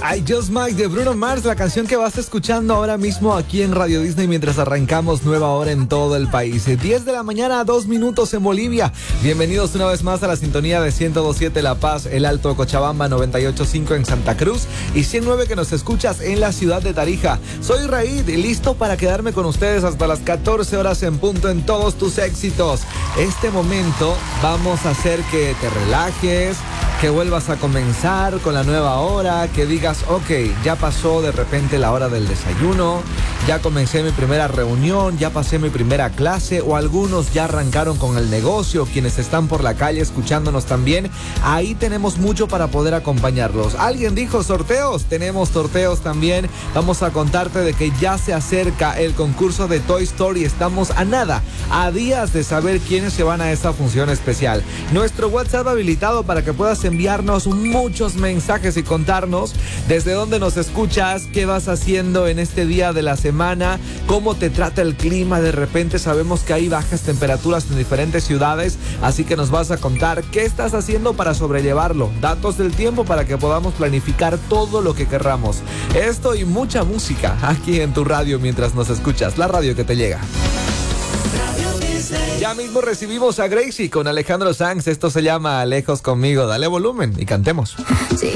I Just Might de Bruno Mars, la canción que vas escuchando ahora mismo aquí en Radio Disney mientras arrancamos nueva hora en todo el país. 10 de la mañana, 2 minutos en Bolivia. Bienvenidos una vez más a la sintonía de 102.7 La Paz, El Alto Cochabamba, 98.5 en Santa Cruz y 109 que nos escuchas en la ciudad de Tarija. Soy Raid y listo para quedarme con ustedes hasta las 14 horas en punto en todos tus éxitos. Este momento vamos a hacer que te relajes, que vuelvas a comenzar con la nueva hora, que digas, ok, ya pasó de repente la hora del desayuno, ya comencé mi primera reunión, ya pasé mi primera clase, o algunos ya arrancaron con el negocio, quienes están por la calle escuchándonos también. Ahí tenemos mucho para poder acompañarlos. Alguien dijo sorteos, tenemos sorteos también. Vamos a contarte de que ya se acerca el concurso de Toy Story. Estamos a nada, a días de saber quiénes se van a esta función especial. Nuestro WhatsApp habilitado para que puedas enviarnos muchos mensajes y contarnos desde dónde nos escuchas, qué vas haciendo en este día de la semana, cómo te trata el clima. De repente sabemos que hay bajas temperaturas en diferentes ciudades, así que nos vas a contar qué estás haciendo para sobrellevarlo, datos del tiempo para que podamos planificar todo lo que querramos. Esto y mucha música aquí en tu radio mientras nos escuchas, la radio que te llega. Ya mismo recibimos a Gracie con Alejandro Sanz. Esto se llama Lejos conmigo. Dale volumen y cantemos. Si